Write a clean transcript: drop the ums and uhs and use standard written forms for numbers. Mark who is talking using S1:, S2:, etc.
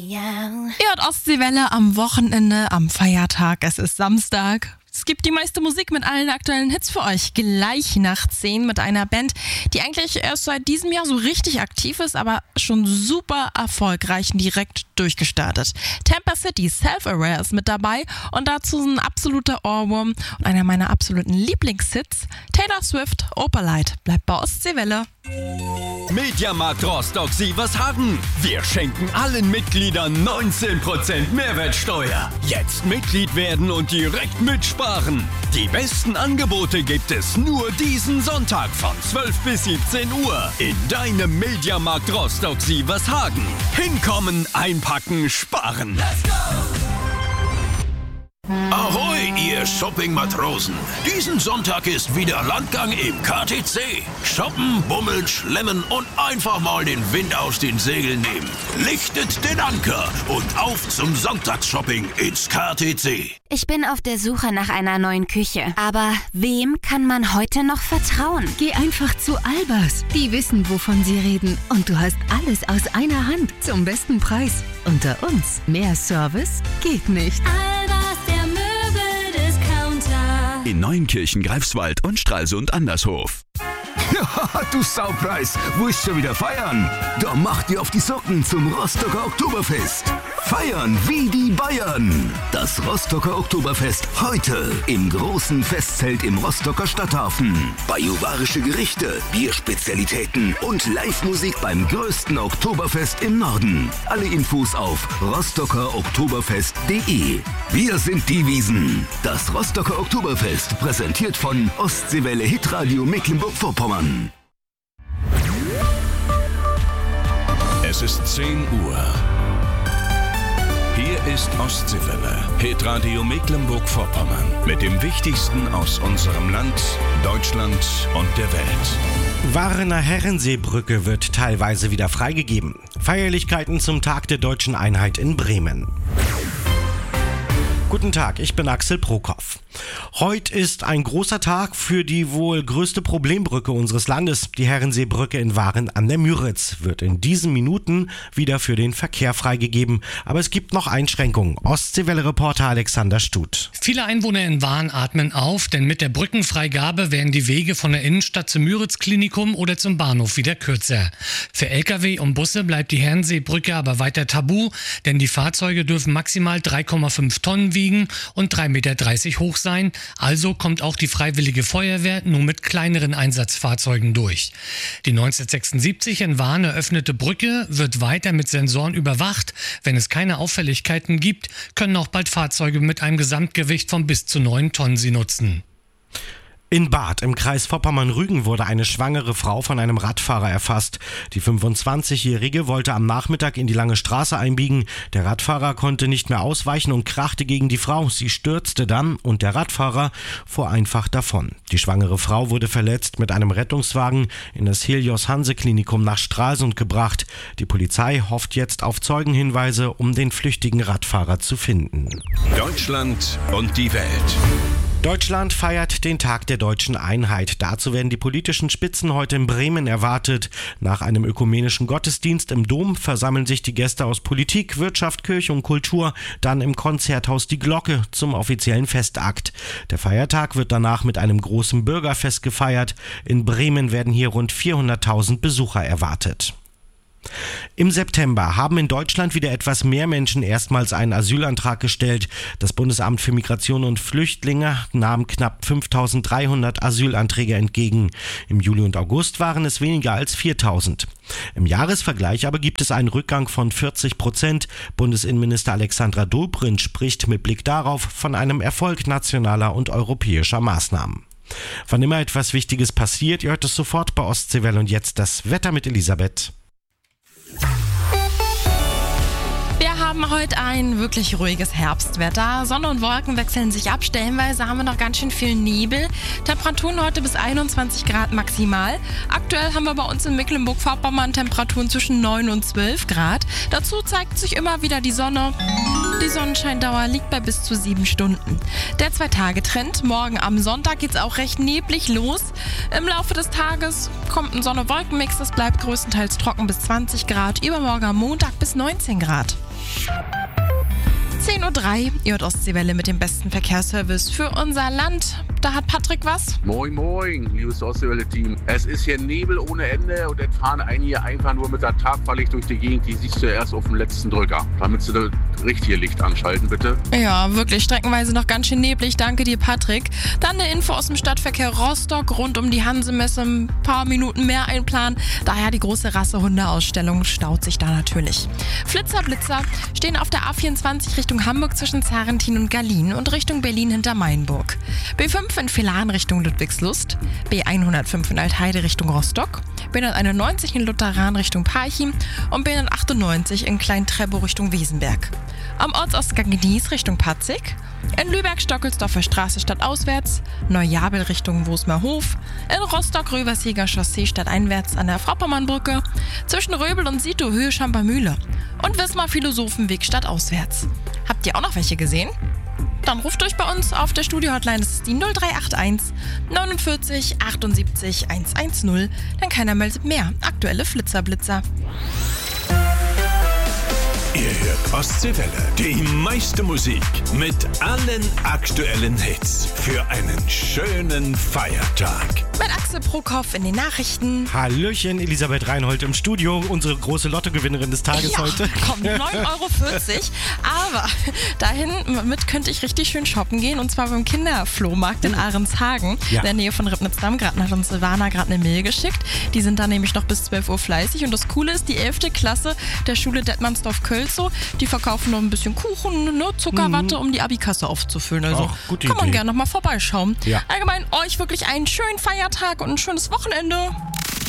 S1: Ihr hört Ostseewelle am Wochenende, am Feiertag. Es ist Samstag. Es gibt die meiste Musik mit allen aktuellen Hits für euch. Gleich nach 10 mit einer Band, die eigentlich erst seit diesem Jahr so richtig aktiv ist, aber schon super erfolgreich direkt durchgestartet. Tampa City Self-Aware ist mit dabei und dazu ein absoluter Ohrwurm und einer meiner absoluten Lieblingshits. Taylor Swift, Opalite. Bleibt bei Ostseewelle.
S2: Mediamarkt Rostock-Sievershagen. Wir schenken allen Mitgliedern 19% Mehrwertsteuer. Jetzt Mitglied werden und direkt mitsparen. Die besten Angebote gibt es nur diesen Sonntag von 12 bis 17 Uhr in deinem Mediamarkt Rostock-Sievershagen. Hinkommen, einpacken, sparen. Let's go!
S3: Ahoi, ihr Shopping-Matrosen! Diesen Sonntag ist wieder Landgang im KTC. Shoppen, bummeln, schlemmen und einfach mal den Wind aus den Segeln nehmen. Lichtet den Anker und auf zum Sonntagsshopping ins KTC.
S4: Ich bin auf der Suche nach einer neuen Küche. Aber wem kann man heute noch vertrauen?
S5: Geh einfach zu Albers. Die wissen, wovon sie reden. Und du hast alles aus einer Hand zum besten Preis. Unter uns, mehr Service geht nicht.
S6: Albers, der Möbeldiscounter.
S7: In Neuenkirchen, Greifswald und Stralsund Andershof.
S8: Ja, du Saupreis, wo ist schon wieder feiern? Da macht ihr auf die Socken zum Rostocker Oktoberfest. Feiern wie die Bayern. Das Rostocker Oktoberfest heute im großen Festzelt im Rostocker Stadthafen. Bajuwarische Gerichte, Bierspezialitäten und Live-Musik beim größten Oktoberfest im Norden. Alle Infos auf rostockeroktoberfest.de. Wir sind die Wiesen. Das Rostocker Oktoberfest präsentiert von Ostseewelle Hitradio Mecklenburg-Vorpommern.
S3: Es ist 10 Uhr. Hier ist Ostseewelle, Hitradio Mecklenburg-Vorpommern. Mit dem Wichtigsten aus unserem Land, Deutschland und der Welt.
S9: Warner Herrenseebrücke wird teilweise wieder freigegeben. Feierlichkeiten zum Tag der Deutschen Einheit in Bremen. Guten Tag, ich bin Axel Prokop. Heute ist ein großer Tag für die wohl größte Problembrücke unseres Landes. Die Herrenseebrücke in Waren an der Müritz wird in diesen Minuten wieder für den Verkehr freigegeben. Aber es gibt noch Einschränkungen. Ostseewelle-Reporter Alexander Stut.
S10: Viele Einwohner in Waren atmen auf, denn mit der Brückenfreigabe werden die Wege von der Innenstadt zum Müritz-Klinikum oder zum Bahnhof wieder kürzer. Für Lkw und Busse bleibt die Herrenseebrücke aber weiter tabu, denn die Fahrzeuge dürfen maximal 3,5 Tonnen wiegen und 3,30 Meter hoch sein, also kommt auch die Freiwillige Feuerwehr nur mit kleineren Einsatzfahrzeugen durch. Die 1976 in Waren eröffnete Brücke wird weiter mit Sensoren überwacht. Wenn es keine Auffälligkeiten gibt, können auch bald Fahrzeuge mit einem Gesamtgewicht von bis zu 9 Tonnen sie nutzen.
S9: In Barth im Kreis Vorpommern-Rügen wurde eine schwangere Frau von einem Radfahrer erfasst. Die 25-Jährige wollte am Nachmittag in die lange Straße einbiegen. Der Radfahrer konnte nicht mehr ausweichen und krachte gegen die Frau. Sie stürzte dann und der Radfahrer fuhr einfach davon. Die schwangere Frau wurde verletzt mit einem Rettungswagen in das Helios-Hanse-Klinikum nach Stralsund gebracht. Die Polizei hofft jetzt auf Zeugenhinweise, um den flüchtigen Radfahrer zu finden.
S3: Deutschland und die Welt.
S9: Deutschland feiert den Tag der Deutschen Einheit. Dazu werden die politischen Spitzen heute in Bremen erwartet. Nach einem ökumenischen Gottesdienst im Dom versammeln sich die Gäste aus Politik, Wirtschaft, Kirche und Kultur dann im Konzerthaus Die Glocke zum offiziellen Festakt. Der Feiertag wird danach mit einem großen Bürgerfest gefeiert. In Bremen werden hier rund 400.000 Besucher erwartet. Im September haben in Deutschland wieder etwas mehr Menschen erstmals einen Asylantrag gestellt. Das Bundesamt für Migration und Flüchtlinge nahm knapp 5.300 Asylanträge entgegen. Im Juli und August waren es weniger als 4.000. Im Jahresvergleich aber gibt es einen Rückgang von 40%. Bundesinnenminister Alexandra Dobrindt spricht mit Blick darauf von einem Erfolg nationaler und europäischer Maßnahmen. Wann immer etwas Wichtiges passiert, ihr hört es sofort bei Ostseewelle. Und jetzt das Wetter mit Elisabeth.
S1: Wir haben heute ein wirklich ruhiges Herbstwetter. Sonne und Wolken wechseln sich ab. Stellenweise haben wir noch ganz schön viel Nebel. Temperaturen heute bis 21 Grad maximal. Aktuell haben wir bei uns in Mecklenburg-Vorpommern Temperaturen zwischen 9 und 12 Grad. Dazu zeigt sich immer wieder die Sonne. Die Sonnenscheindauer liegt bei bis zu 7 Stunden. Der 2-Tage-Trend. Morgen am Sonntag geht es auch recht neblig los. Im Laufe des Tages kommt ein Sonne-Wolken-Mix. Es bleibt größtenteils trocken bis 20 Grad. Übermorgen am Montag bis 19 Grad. 10:03 Uhr, ihr hört Ostseewelle mit dem besten Verkehrsservice für unser Land. Da hat Patrick was?
S6: Moin, moin, liebes Ostseewelle-Team. Es ist hier Nebel ohne Ende und jetzt fahren einige einfach nur mit der Tagfahrlicht durch die Gegend. Die siehst du erst auf dem letzten Drücker. Damit sie das richtige Licht anschalten, bitte.
S1: Ja, wirklich streckenweise noch ganz schön neblig. Danke dir, Patrick. Dann eine Info aus dem Stadtverkehr Rostock rund um die Hansemesse. Ein paar Minuten mehr einplanen. Daher die große Rassehunde-Ausstellung staut sich da natürlich. Flitzer-Blitzer stehen auf der A24 Richtung Hamburg zwischen Zarentin und Gallien und Richtung Berlin hinter Mainburg. B5 in Villaren Richtung Ludwigslust, B105 in Altheide Richtung Rostock, B191 in Lutheran Richtung Parchim und B198 in Klein-Treptow Richtung Wesenberg. Am Ortsausgang Dies Richtung Patzig, in Lübeck-Stockelsdorfer Straße stadtauswärts, Neujabel Richtung Wosmerhof, in Rostock-Röversjeger Chaussee stadteinwärts an der Fraupommernbrücke, zwischen Röbel und Sito Höhe Schampermühle und Wismar-Philosophenweg stadtauswärts. Habt ihr auch noch welche gesehen? Dann ruft euch bei uns auf der Studio-Hotline, das ist die 0381 49 78 110, denn keiner meldet mehr. Aktuelle Flitzer-Blitzer.
S3: Ihr hört Ostseewelle, die meiste Musik mit allen aktuellen Hits für einen schönen Feiertag.
S1: Mit Axel Prokopf in den Nachrichten.
S9: Hallöchen, Elisabeth Reinhold im Studio, unsere große Lottogewinnerin des Tages heute.
S1: Komm, 9,40 €. Aber damit könnte ich richtig schön shoppen gehen, und zwar beim Kinderflohmarkt in Ahrenshagen, in der Nähe von Ribnitz-Damm. Gerade hat uns Silvana gerade eine Mail geschickt. Die sind da nämlich noch bis 12 Uhr fleißig. Und das Coole ist, die 11. Klasse der Schule Detmandsdorf-Kölzow, die verkaufen noch ein bisschen Kuchen, Zuckerwatte, um die Abikasse aufzufüllen. Also kann man gerne noch mal vorbeischauen.
S9: Ja.
S1: Allgemein euch wirklich einen schönen Feiertag und ein schönes Wochenende.